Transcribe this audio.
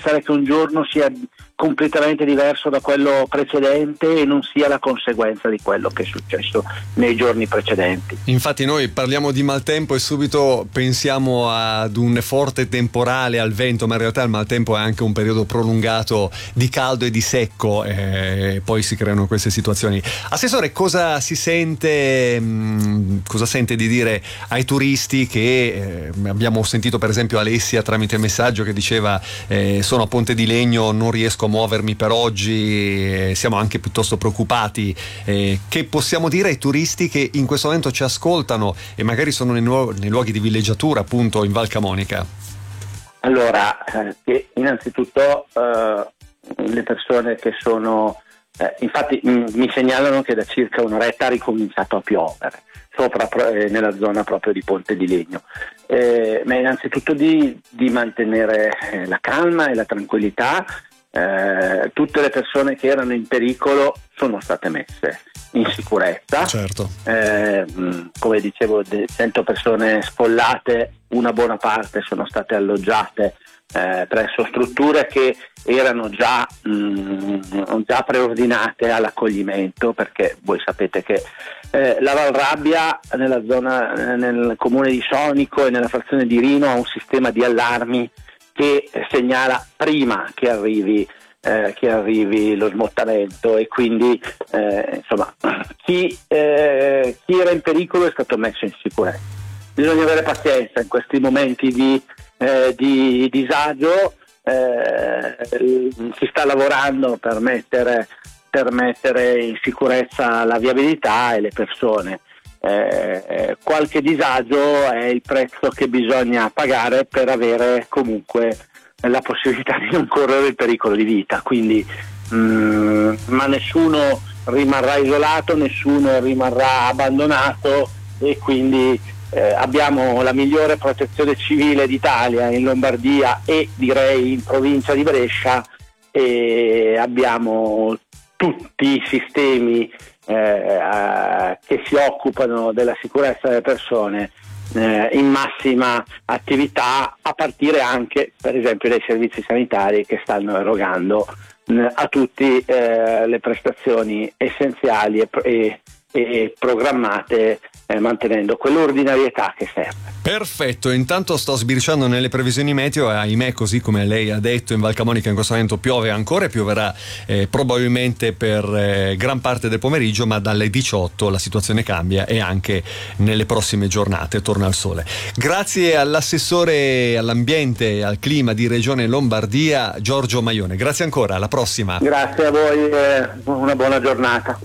pensare che un giorno sia completamente diverso da quello precedente e non sia la conseguenza di quello che è successo nei giorni precedenti. Infatti noi parliamo di maltempo e subito pensiamo ad un forte temporale, al vento, ma in realtà il maltempo è anche un periodo prolungato di caldo e di secco, e poi si creano queste situazioni. Assessore, cosa sente di dire ai turisti che abbiamo sentito per esempio Alessia tramite messaggio che diceva sono a Ponte di Legno, non riesco a muovermi per oggi, siamo anche piuttosto preoccupati, che possiamo dire ai turisti che in questo momento ci ascoltano e magari sono nei luoghi di villeggiatura appunto in Val Camonica? Allora, che innanzitutto le persone che sono infatti mi segnalano che da circa un'oretta ha ricominciato a piovere nella zona proprio di Ponte di Legno, ma innanzitutto di mantenere la calma e la tranquillità. Tutte le persone che erano in pericolo sono state messe in sicurezza. Certo. Come dicevo, 100 persone sfollate, una buona parte sono state alloggiate presso strutture che erano già preordinate all'accoglimento, perché voi sapete che la Valrabbia nella zona, nel comune di Sonico e nella frazione di Rino, ha un sistema di allarmi che segnala prima che arrivi lo smottamento, e quindi insomma chi era in pericolo è stato messo in sicurezza. Bisogna avere pazienza in questi momenti di disagio, si sta lavorando per mettere in sicurezza la viabilità e le persone. Qualche disagio è il prezzo che bisogna pagare per avere comunque la possibilità di non correre il pericolo di vita, quindi ma nessuno rimarrà isolato, nessuno rimarrà abbandonato, e quindi abbiamo la migliore protezione civile d'Italia in Lombardia e direi in provincia di Brescia, e abbiamo tutti i sistemi che si occupano della sicurezza delle persone in massima attività, a partire anche per esempio dai servizi sanitari che stanno erogando a tutti le prestazioni essenziali e programmate, mantenendo quell'ordinarietà che serve. Perfetto, intanto sto sbirciando nelle previsioni meteo e ahimè, così come lei ha detto, in Val Camonica in questo momento piove ancora e pioverà probabilmente per gran parte del pomeriggio, ma dalle 18 la situazione cambia e anche nelle prossime giornate torna al sole. Grazie all'assessore all'ambiente e al clima di Regione Lombardia, Giorgio Maione. Grazie ancora, alla prossima. Grazie a voi, una buona giornata.